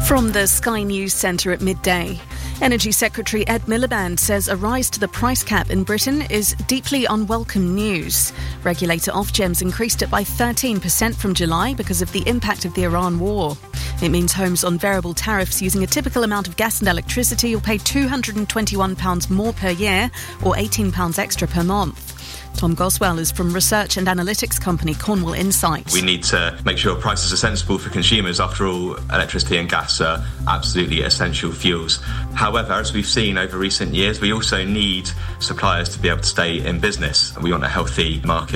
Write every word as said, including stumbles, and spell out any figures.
From the Sky News Centre at midday, Energy Secretary Ed Miliband says a rise to the price cap in Britain is deeply unwelcome news. Regulator Ofgem's increased it by thirteen percent from July because of the impact of the Iran war. It means homes on variable tariffs using a typical amount of gas and electricity will pay two hundred twenty-one pounds more per year or eighteen pounds extra per month. Tom Goswell is from research and analytics company Cornwall Insight. We need to make sure prices are sensible for consumers. After all, electricity and gas are absolutely essential fuels. However, as we've seen over recent years, we also need suppliers to be able to stay in business. We want a healthy market.